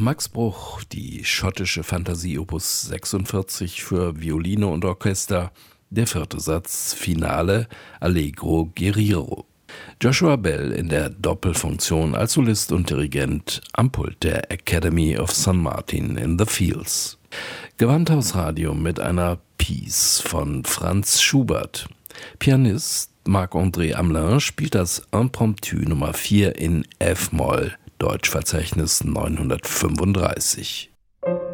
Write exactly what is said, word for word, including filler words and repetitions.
Max Bruch, die schottische Fantasie Opus sechsundvierzig für Violine und Orchester, der vierte Satz, Finale, Allegro Guerriero. Joshua Bell in der Doppelfunktion als Solist und Dirigent am Pult der Academy of San Martin in the Fields. Gewandhausradio mit einer Piece von Franz Schubert. Pianist Marc-André Hamelin spielt das Impromptu Nummer vier in F-Moll, Deutschverzeichnis neunhundertfünfunddreißig.